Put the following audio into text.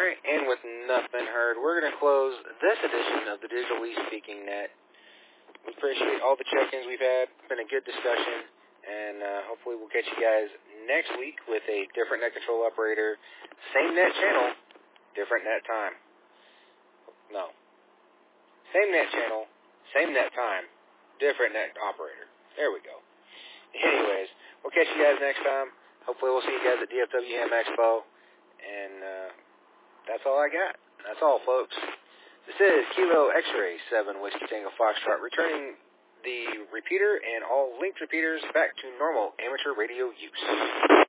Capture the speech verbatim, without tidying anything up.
right, and with enough been heard, we're going to close this edition of the Digitally Speaking Net. We appreciate all the check-ins we've had. It's been a good discussion, and uh, hopefully we'll catch you guys next week with a different net control operator. Same net channel, different net time. No. Same net channel, same net time, different net operator. There we go. Anyways, we'll catch you guys next time. Hopefully we'll see you guys at D F W Ham Expo. And uh, that's all I got. That's all, folks. This is Kilo X-Ray seven Whiskey Tango Foxtrot, returning the repeater and all linked repeaters back to normal amateur radio use.